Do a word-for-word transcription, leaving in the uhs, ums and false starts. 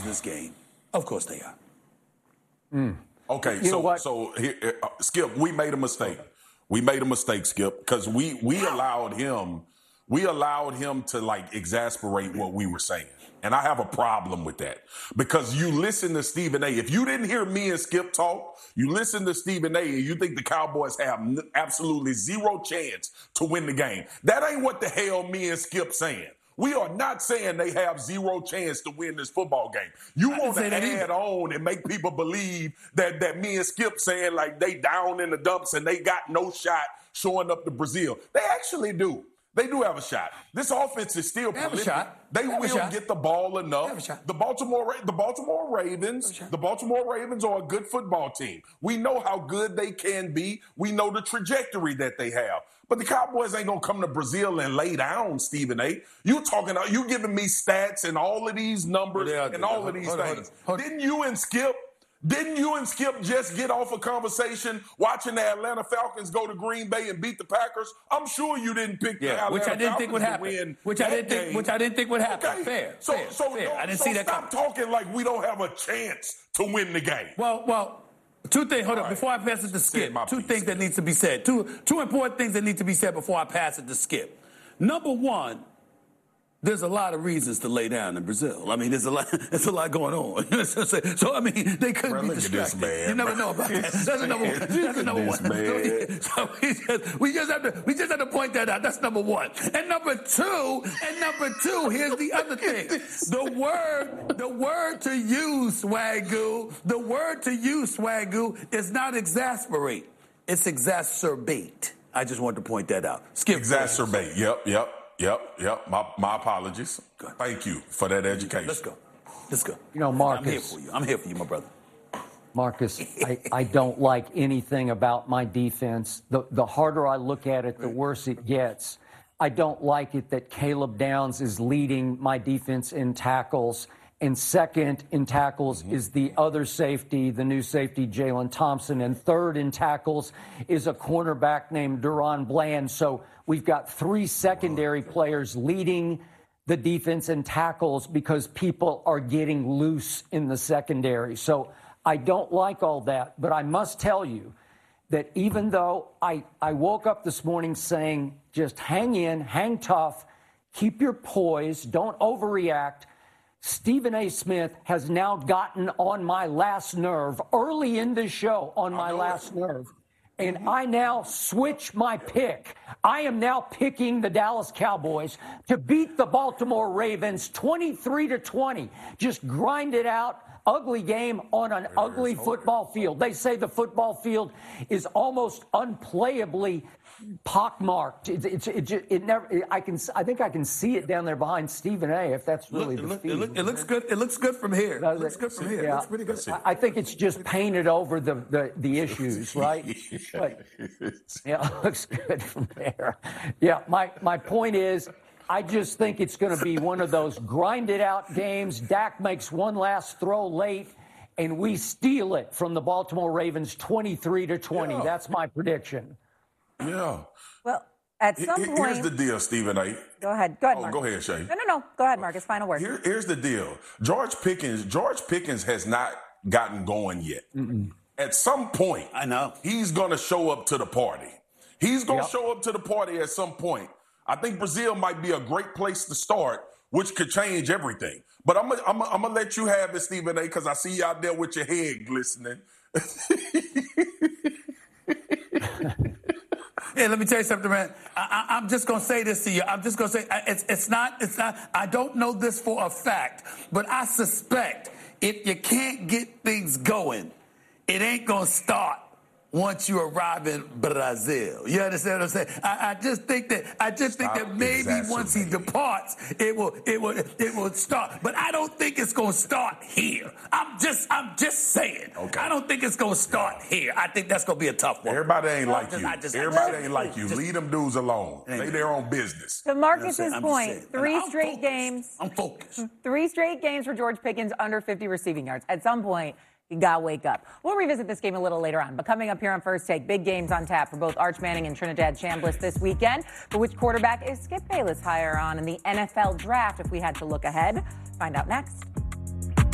this game. Of course they are. Mm. Okay, you so so here, uh, Skip, we made a mistake. We made a mistake, Skip, because we we allowed him we allowed him to like exasperate what we were saying. And I have a problem with that. Because you listen to Stephen A. If you didn't hear me and Skip talk, you listen to Stephen A. and you think the Cowboys have n- absolutely zero chance to win the game. That ain't what the hell me and Skip saying. We are not saying they have zero chance to win this football game. You want to add on and make people believe that, that me and Skip saying like they down in the dumps and they got no shot showing up to Brazil. They actually do. They do have a shot. This offense is still prolific. They, they will get the ball enough. The Baltimore, the Baltimore Ravens, the Baltimore Ravens are a good football team. We know how good they can be. We know the trajectory that they have. But the Cowboys ain't gonna come to Brazil and lay down, Stephen A. You talking? You giving me stats and all of these numbers and all of these hold things? On, hold on. Didn't you and Skip? Didn't you and Skip just get off a conversation watching the Atlanta Falcons go to Green Bay and beat the Packers? I'm sure you didn't pick yeah, the Atlanta which I didn't Falcons think would happen. to win which I didn't game. think. Which I didn't think would happen. Okay. Fair. So, fair, so, fair. I didn't so see that stop coming. talking like we don't have a chance to win the game. Well, well. Two things. Hold on. Right. Before I pass it to Skip, two piece, things that needs to be said. Two two important things that need to be said before I pass it to Skip. Number one, there's a lot of reasons to lay down in Brazil. I mean, there's a lot. There's a lot going on. so I mean, they could bro, be look distracted. At this, man, you never bro. know about that. That's a number one. That's a number one. Man. So we just, we just have to we just have to point that out. That's number one. And number two, and number two, here's the other thing. The word, the word to use, Swagoo, the word to use, Swagoo, is not exasperate. It's exacerbate. I just wanted to point that out. Skip. Exacerbate. Yep. Yep. Yep, yep. My my apologies. Thank you for that education. Let's go. Let's go. You know, Marcus. I'm here for you. I'm here for you, my brother. Marcus, I, I don't like anything about my defense. The the harder I look at it, the worse it gets. I don't like it that Caleb Downs is leading my defense in tackles. And second in tackles mm-hmm. is the other safety, the new safety, Jalen Thompson. And third in tackles is a cornerback named Duron Bland. So we've got three secondary players leading the defense in tackles because people are getting loose in the secondary. So I don't like all that. But I must tell you that even though I, I woke up this morning saying, just hang in, hang tough, keep your poise, don't overreact, Stephen A. Smith has now gotten on my last nerve early in the show on my last nerve. And I now switch my pick. I am now picking the Dallas Cowboys to beat the Baltimore Ravens twenty-three to twenty. Just grind it out. Ugly game on an ugly football field. They say the football field is almost unplayably pockmarked. It's it's it, it, it never. It, I can I think I can see it down there behind Stephen A. If that's really look, the it, look, it, look, it looks good. It looks good from here. It looks good from here. Yeah. It looks pretty good. I, I think it's just painted over the the, the issues, right? But yeah, it looks good from there. Yeah, my my point is, I just think it's going to be one of those grind-it-out games. Dak makes one last throw late, and we steal it from the Baltimore Ravens twenty-three to twenty. Yeah. That's my prediction. Yeah. Well, at some Here, point... Here's the deal, Stephen A. Go ahead. Go ahead, oh, Marcus. Go ahead, Shay. No, no, no. Go ahead, Marcus. Final word. Here, here's the deal. George Pickens, George Pickens has not gotten going yet. Mm-mm. At some point, I know, he's going to show up to the party. He's going to yep. show up to the party at some point. I think Brazil might be a great place to start, which could change everything. But I'm going I'm I'm to let you have it, Stephen A., because I see you out there with your head glistening. Hey, let me tell you something, man. I, I, I'm just going to say this to you. I'm just going to say it's, it's not, it's not, I don't know this for a fact, but I suspect if you can't get things going, it ain't going to start once you arrive in Brazil. You understand what I'm saying? I, I just think that I just Stop think that maybe once he departs, it will it will it will start. But I don't think it's gonna start here. I'm just I'm just saying. Okay. I don't think it's gonna start yeah. here. I think that's gonna be a tough one. Everybody ain't like just, you. I just, Everybody I just, ain't like you. just, Leave them dudes alone. They their own business. To Marcus's you know point, three I'm straight focused. games. I'm focused. Three straight games for George Pickens under fifty receiving yards. At some point, you gotta wake up. We'll revisit this game a little later on, but coming up here on First Take, big games on tap for both Arch Manning and Trinidad Chambliss this weekend. For which quarterback is Skip Bayless higher on in the N F L draft if we had to look ahead? Find out next.